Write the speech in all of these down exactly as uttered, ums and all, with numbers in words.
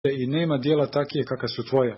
i nema dijela takije kakva su tvoja.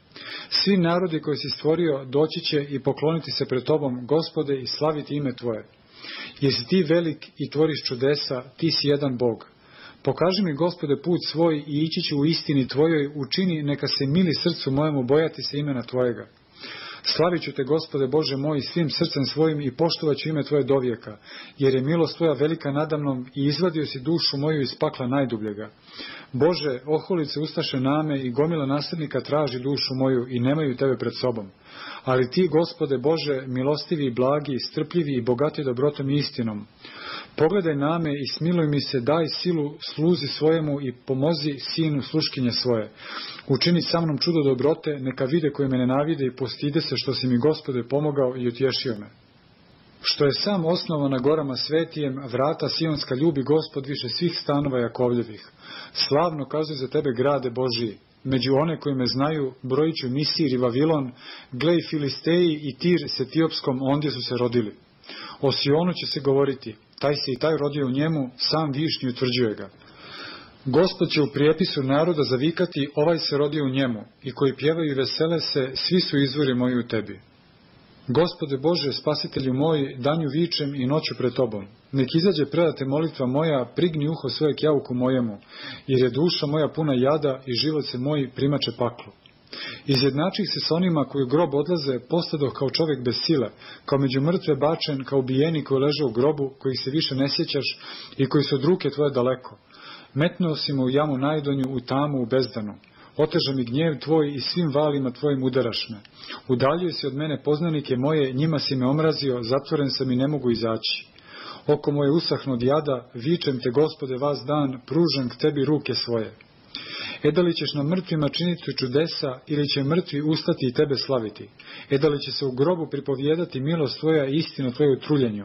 Svi narodi koji si stvorio doći će i pokloniti se pred tobom, Gospode, i slaviti ime tvoje. Jesi ti velik i tvoriš čudesa, ti si jedan Bog. Pokaži mi, Gospode, put svoj i ići ću u istini tvojoj, učini neka se mili srcu mojemu bojati se imena tvojega. Slavit ću te, Gospode Bože moj, svim srcem svojim i poštovat ću ime tvoje dovijeka, jer je milost tvoja velika nadamnom i izvadio si dušu moju iz pakla najdubljega. Bože, oholice ustaše name i gomila nasljednika traži dušu moju i nemaju tebe pred sobom. Ali ti, Gospode Bože, milostivi i blagi, strpljivi i bogati dobrotom i istinom. Pogledaj name i smiluj mi se, daj silu sluzi svojemu i pomozi sinu sluškinje svoje. Učini sa mnom čudo dobrote, neka vide koji me nenavide i postide se što si mi, Gospode, pomogao i utješio me. Što je sam osnovan na gorama svetijem, vrata sionska ljubi Gospod više svih stanova Jakovljevih. Slavno kazuj za tebe, grade Božiji. Među one koji me znaju, brojit ću Misir i Vavilon, glej Filisteji i Tir s Etiopskom, ondje su se rodili. O Sionu će se govoriti, taj se i taj rodio u njemu, sam višnji utvrđuje ga. Gospod će u prijepisu naroda zavikati, ovaj se rodio u njemu, i koji pjevaju i vesele se, svi su izvori moji u tebi. Gospode Bože, spasitelju moj, danju vičem i noću pred tobom. Nek izađe predate molitva moja, prigni uho svoje k jauku mojemu, jer je duša moja puna jada i život se moj primače paklu. Izjednačih se s onima koji u grob odlaze, postadoh kao čovjek bez sile, kao među mrtve bačen, kao ubijeni koji leže u grobu, kojih se više ne sjećaš i koji su od ruke tvoje daleko. Metnuo si me u jamu najdonju, u tamu, u bezdanu. Oteža mi gnjev tvoj i svim valima tvojim udaraš me. Udaljio si od mene poznanike moje, njima si me omrazio, zatvoren sam i ne mogu izaći. Oko moje usahno od jada, vičem te, Gospode, vas dan, pružam k tebi ruke svoje. E da li ćeš na mrtvima činiti čudesa, ili će mrtvi ustati i tebe slaviti? E da li će se u grobu pripovijedati milost tvoja i istinu tvoju u truljenju?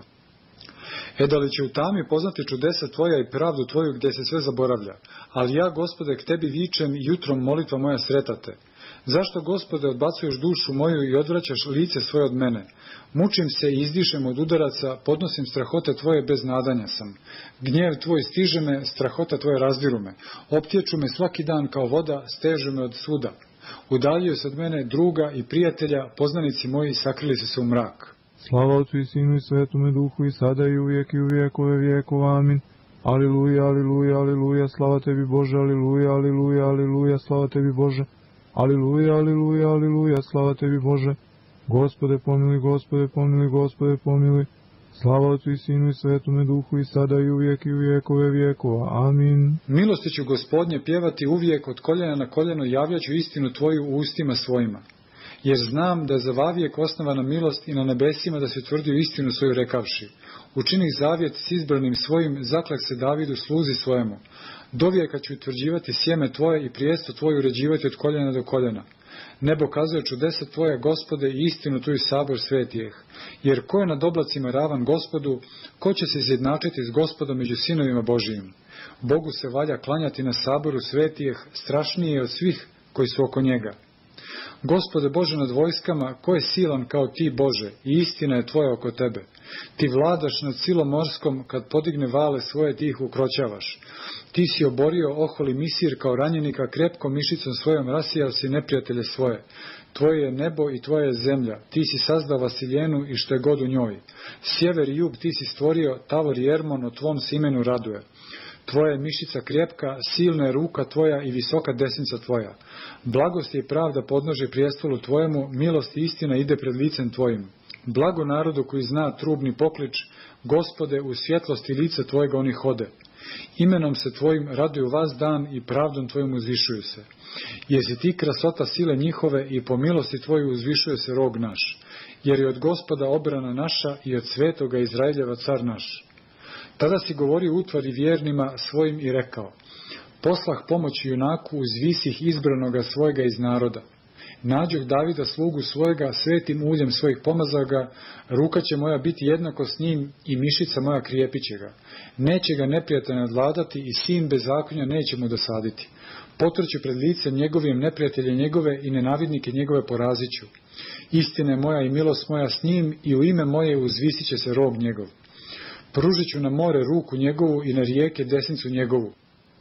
E da li će u tami poznati čudesa tvoja i pravdu tvoju gdje se sve zaboravlja? Ali ja, Gospode, k tebi vičem, jutrom molitva moja sretate. Zašto, Gospode, odbacuješ dušu moju i odvraćaš lice svoje od mene? Mučim se i izdišem od udaraca, podnosim strahote tvoje, bez nadanja sam. Gnjev tvoj stiže me, strahota tvoje razdiru me. Optječu me svaki dan kao voda, stežu me od svuda. Udaljio se od mene druga i prijatelja, poznanici moji sakrili su se u mrak. Slava Otcu i Sinu i Svetome Duhu, i sada i uvijek i u vijekove vijekova. Amin. Aliluja, aliluja, aliluja, slava tebi Bože, aliluja, aliluja, aliluja, slava tebi Bože. Aliluja, aliluja, aliluja, slava tebi Bože. Gospode pomili, Gospode pomili, Gospode pomili. Slava Otcu i Sinu i Svetome Duhu, i sada i uvijek i u vijekove vijekova. Amin. Milosti ću, Gospodnje, pjevati uvijek, od koljena na koljeno javljaću istinu tvoju u ustima svojima. Jer znam da je za vavijek osnovana milost i na nebesima da se utvrdio istinu svoju rekavši. Učini zavjet s izbranim svojim, zaklak se Davidu sluzi svojemu. Dovijeka ću utvrđivati sjeme tvoje i prijesto tvoju uređivati od koljena do koljena. Nebo kazuje čudesa tvoja, Gospode, i istinu tu i sabor svetijeh. Jer ko je nad oblacima ravan Gospodu, ko će se izjednačiti s Gospodom među sinovima Božijim? Bogu se valja klanjati na saboru svetijeh, strašnije je od svih koji su oko njega. Gospode Bože nad vojskama, ko je silan kao ti, Bože, i istina je tvoja oko tebe. Ti vladaš nad silom morskom, kad podigne vale svoje ti ih ukroćavaš. Ti si oborio oholi Misir kao ranjenika, krepko mišicom svojom rasijao si neprijatelje svoje. Tvoje je nebo i tvoja je zemlja, ti si sazdao Vasiljenu i što je god u njoj. Sjever i jug ti si stvorio, Tavor i Ermon o tvom se imenu raduje. Tvoja je mišica krepka, silna je ruka tvoja i visoka desnica tvoja. Blagost je pravda podnože prijestolu tvojemu, milost i istina ide pred licem tvojim. Blago narodu koji zna trubni poklič, Gospode, u svjetlosti lice tvojega oni hode. Imenom se tvojim raduju vas dan i pravdom tvojim uzvišuju se. Jesi ti krasota sile njihove i po milosti tvoju uzvišuje se rog naš. Jer je od Gospoda obrana naša i od svetoga Izraeljeva car naš. Tada si govorio utvari vjernima svojim i rekao: poslah pomoći junaku, uzvisih izbranoga svojega iz naroda. Nađoh Davida slugu svojega, svetim uljem svojih pomazaga, ruka će moja biti jednako s njim i mišica moja krijepit će ga. Neće ga neprijatelj nadvladati i sin bezakonja neće mu dosaditi. Potrću pred licem njegovim neprijatelje njegove i nenavidnike njegove poraziću. Istina je moja i milost moja s njim i u ime moje uzvisit će se rog njegov. Pružit ću na more ruku njegovu i na rijeke desnicu njegovu.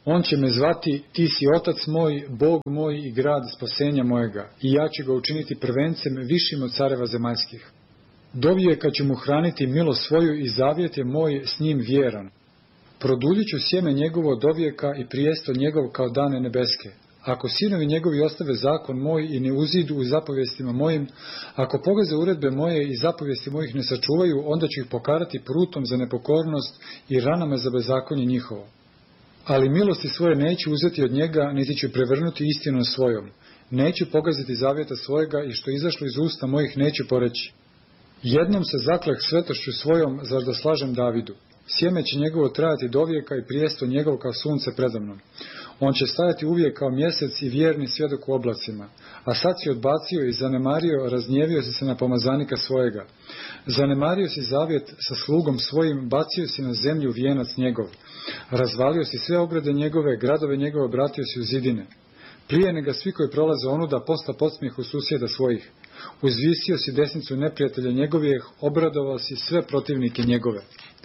On će me zvati, ti si otac moj, Bog moj i grad spasenja mojega, i ja ću ga učiniti prvencem višim od careva zemaljskih. Dovijeka ću mu hraniti milost svoju i zavjet je moj s njim vjeran. Produljit ću sjeme njegovo dovijeka i prijesto njegov kao dane nebeske. Ako sinovi njegovi ostave zakon moj i ne uzidu u zapovjestima mojim, ako pogaze uredbe moje i zapovjesti mojih ne sačuvaju, onda ću ih pokarati prutom za nepokornost i ranama za bezakonje njihovo. Ali milosti svoje neću uzeti od njega, niti ću prevrnuti istinom svojom. Neću pogaziti zavjeta svojega i što izašlo iz usta mojih neću poreći. Jednom se zakleh svetošću svojom, zar da slažem Davidu. Sjeme će njegovo trajati dovijeka i prijesto njegov kao sunce predamnom. On će stajati uvijek kao mjesec i vjerni svjedok u oblacima. A sad si odbacio i zanemario, raznjevio si se na pomazanika svojega. Zanemario si zavjet sa slugom svojim, bacio si na zemlju vijenac njegov. Razvalio si sve ograde njegove, gradove njegove obratio si u zidine. Prije nego svi koji prolaze onuda posta podsmijehu susjeda svojih. Uzvisio si desnicu neprijatelja njegovih, obradovao si sve protivnike njegove.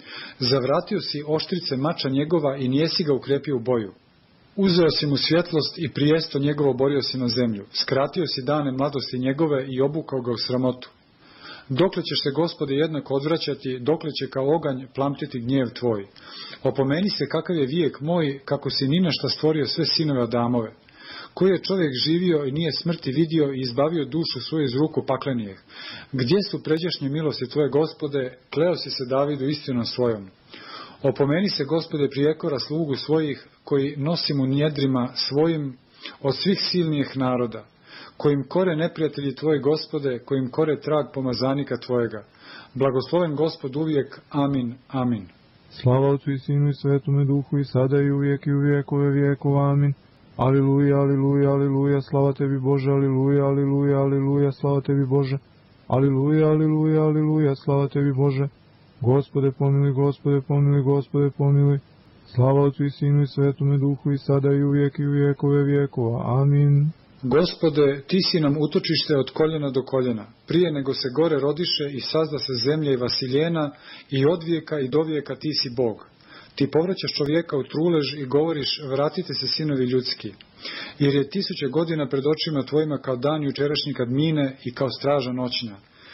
Zavratio si oštrice mača njegova i nijesi ga ukrepio u boju. Uzeo si mu svjetlost i prijesto njegovo borio si na zemlju. Skratio si dane mladosti njegove i obukao ga u sramotu. Dokle ćeš se, Gospode, jednako odvraćati, dokle će kao oganj plamtiti gnjev tvoj. Opomeni se kakav je vijek moj, kako si ni na šta stvorio sve sinove Adamove. Koji je čovjek živio i nije smrti vidio i izbavio dušu svoju iz ruku paklenijeh. Gdje su pređašnje milosti tvoje, Gospode, kleo si se Davidu istinom svojom. Opomeni se, Gospode, prijekora slugu svojih, koji nosim u njedrima svojim od svih silnijih naroda, kojim kore neprijatelji tvoji, Gospode, kojim kore trag pomazanika tvojega. Blagosloven Gospod uvijek, amin, amin. Slava Otcu i Sinu i Svetome Duhu i sada i uvijek i u vijekove vijekova, amin. Aliluja, aliluja, aliluja, slava tebi Bože, aliluja, aliluja, aliluja, slava tebi Bože. Aliluja, aliluja, aliluja, slava tebi Bože. Gospode pomiluj, Gospode pomiluj, Gospode pomiluj. Slava Otcu i Sinu i Svetome Duhu i sada i uvijek i u vijekove vijekova. Amin. Gospode, ti si nam utočište od koljena do koljena, prije nego se gore rodiše i sazda se zemlja i vasiljena, i od vijeka i do vijeka ti si Bog. Ti povraćaš čovjeka u trulež i govoriš, vratite se sinovi ljudski. Jer je tisuće godina pred očima tvojima kao dan jučerašnji kad mine i kao straža noćna.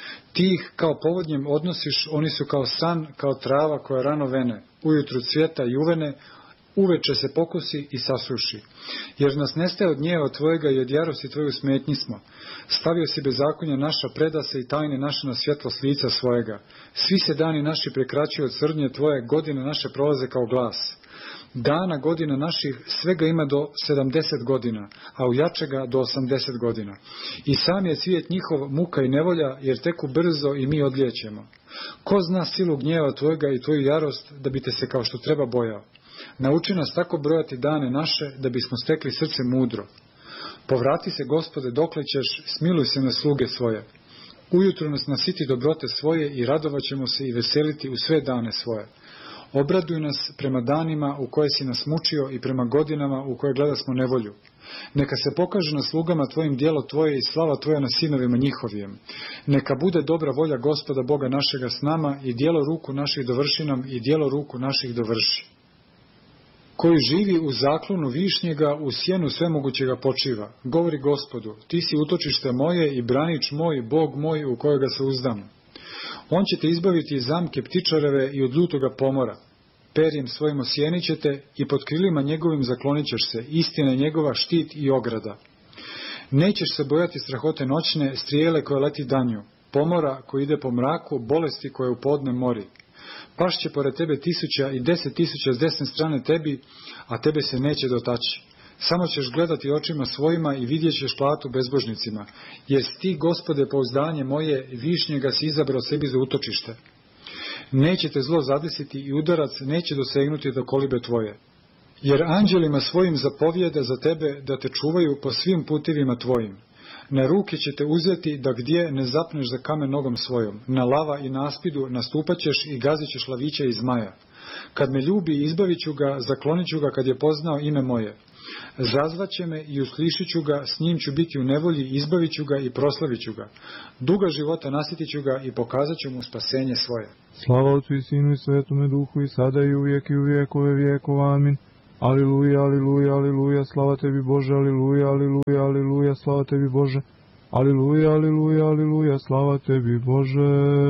Ti ih kao povodnjem odnosiš, oni su kao san, kao trava koja rano vene, ujutru cvjeta i uvene, uveče se pokosi i sasuši. Jer nas nestaje od gnjeva tvojega i od jarosti tvoju smetnji smo. Stavio si bezakonja naša, preda se i tajne naše na svjetlost lica svojega. Svi se dani naši prekraćuju od crnje tvoje, godine naše prolaze kao glas. Dana godina naših svega ima do sedamdeset godina, a u jačega do osamdeset godina. I sam je cvijet njihov muka i nevolja, jer teku brzo i mi odlijećemo. Ko zna silu gnjeva tvojega i tvoju jarost, da bi te se kao što treba bojao? Nauči nas tako brojati dane naše, da bismo stekli srce mudro. Povrati se, Gospode, dokle ćeš, smiluj se na sluge svoje. Ujutro nas nasiti dobrote svoje i radovat ćemo se i veseliti u sve dane svoje. Obraduj nas prema danima u koje si nas mučio i prema godinama u koje gleda smo nevolju. Neka se pokaže na slugama tvojim djelo tvoje i slava tvoja na sinovima njihovijem. Neka bude dobra volja Gospoda Boga našega s nama i djelo ruku naših dovrši nam i djelo ruku naših dovrši. Koji živi u zaklonu višnjega, u sjenu svemogućega počiva. Govori Gospodu, ti si utočište moje i branič moj, Bog moj u kojega se uzdam. On će te izbaviti iz zamke ptičareve i od lutoga pomora. Perjem svojim osjenit ćete i pod krilima njegovim zaklonit ćeš se, istina je njegova štit i ograda. Nećeš se bojati strahote noćne, strijele koje leti danju, pomora koji ide po mraku, bolesti koje u podne mori. Pašće pored tebe tisuća i deset tisuća s desne strane tebi, a tebe se neće dotaći. Samo ćeš gledati očima svojima i vidjet ćeš platu bezbožnicima, jer ti, Gospode, pouzdanje moje, višnjega si izabrao sebi za utočište. Neće te zlo zadesiti i udarac neće dosegnuti do kolibe tvoje. Jer anđelima svojim zapovijede za tebe da te čuvaju po svim putevima tvojim. Na ruke će te uzeti da gdje ne zapneš za kamen nogom svojom. Na lava i na aspidu nastupat ćeš i gazit ćeš lavića i zmaja. Kad me ljubi, izbavit ću ga, zaklonit ću ga kad je poznao ime moje. Zazvaće me i uslišit ću ga, s njim ću biti u nevolji, izbavit ću ga i proslavit ću ga. Duga života nasitit ću ga i pokazat ću mu spasenje svoje. Slava Otcu i Sinu i Svetome Duhu i sada i uvijek i u vijekove vijekova, amin. Aliluja, aliluja, aliluja, slava tebi Bože, aliluja, aliluja, aliluja, slava tebi Bože. Aliluja, aliluja, aliluja, slava tebi Bože.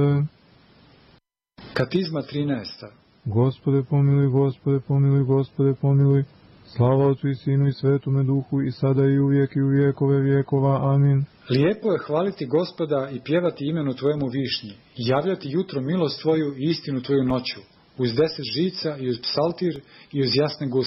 Katizma trinaesta. Gospode pomiluj, Gospode pomiluj, Gospode pomiluj. Slava Otcu i Sinu i Svetome Duhu i sada i uvijek i u vijekove vijekova. Amin. Lijepo je hvaliti Gospoda i pjevati imenu Tvojemu višnji, i javljati jutro milost Tvoju i istinu Tvoju noću, uz deset žica i uz psaltir i uz jasne gusle.